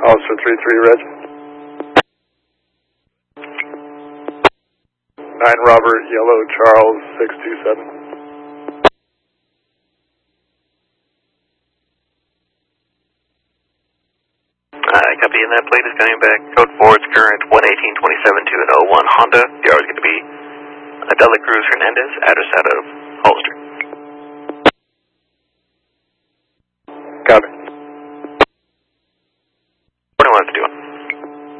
Officer 3-3, Reg. 9 Robert, Yellow, Charles, 627. Copy, and that plate is coming back. Code 4, it's current 11827 to an 01 Honda. The hour is going to be Adela Cruz Hernandez, address out of